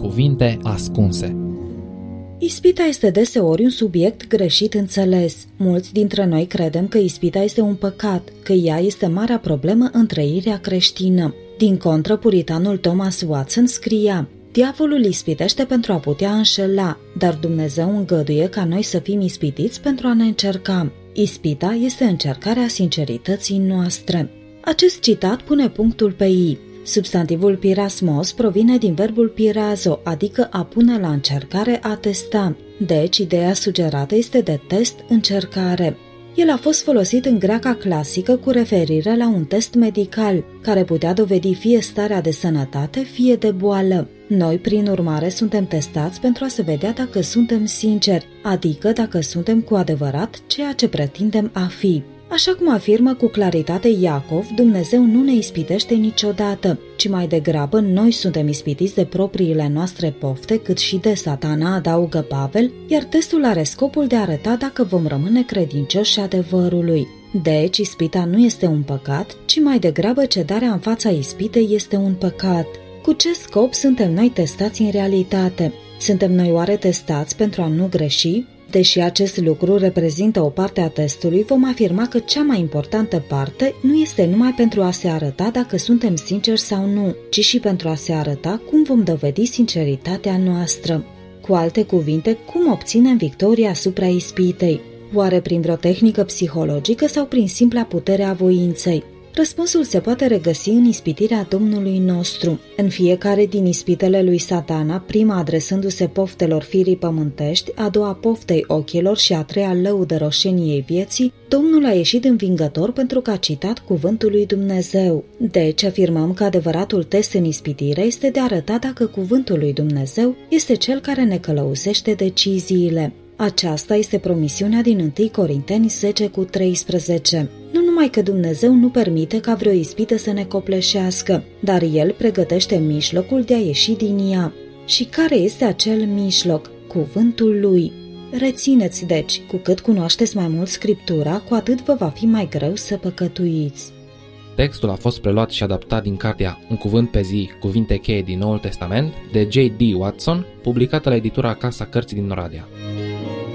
cuvinte ascunse. Ispita este deseori un subiect greșit înțeles. Mulți dintre noi credem că ispita este un păcat, că ea este marea problemă în trăirea creștină. Din contră, puritanul Thomas Watson scria: diavolul ispitește pentru a putea înșela, dar Dumnezeu îngăduie ca noi să fim ispitiți pentru a ne încerca. Ispita este încercarea sincerității noastre. Acest citat pune punctul pe I. Substantivul pirasmos provine din verbul pirazo, adică a pune la încercare, a testa. Deci, ideea sugerată este de test, încercare. El a fost folosit în greaca clasică cu referire la un test medical, care putea dovedi fie starea de sănătate, fie de boală. Noi, prin urmare, suntem testați pentru a se vedea dacă suntem sinceri, adică dacă suntem cu adevărat ceea ce pretindem a fi. Așa cum afirmă cu claritate Iacov, Dumnezeu nu ne ispitește niciodată, ci mai degrabă noi suntem ispitiți de propriile noastre pofte, cât și de Satana, adaugă Pavel, iar testul are scopul de a arăta dacă vom rămâne credincioși adevărului. Deci, ispita nu este un păcat, ci mai degrabă cedarea în fața ispitei este un păcat. Cu ce scop suntem noi testați în realitate? Suntem noi oare testați pentru a nu greși? Deși acest lucru reprezintă o parte a testului, vom afirma că cea mai importantă parte nu este numai pentru a se arăta dacă suntem sinceri sau nu, ci și pentru a se arăta cum vom dovedi sinceritatea noastră. Cu alte cuvinte, cum obținem victoria asupra ispitei? Oare prin vreo tehnică psihologică sau prin simpla putere a voinței? Răspunsul se poate regăsi în ispitirea Domnului nostru. În fiecare din ispitele lui Satana, prima adresându-se poftelor firii pământești, a doua poftei ochilor și a treia lăudă roșeniei vieții, Domnul a ieșit învingător pentru că a citat cuvântul lui Dumnezeu. Deci afirmăm că adevăratul test în ispitire este de a arăta dacă cuvântul lui Dumnezeu este cel care ne călăuzește deciziile. Aceasta este promisiunea din 1 Corinteni 10:13. Nu numai că Dumnezeu nu permite ca vreo ispită să ne copleșească, dar El pregătește mijlocul de a ieși din ea. Și care este acel mijloc? Cuvântul Lui. Rețineți deci, cu cât cunoașteți mai mult Scriptura, cu atât vă va fi mai greu să păcătuiți. Textul a fost preluat și adaptat din cartea Un cuvânt pe zi, cuvinte cheie din Noul Testament, de J.D. Watson, publicată la editura Casa Cărții din Oradea.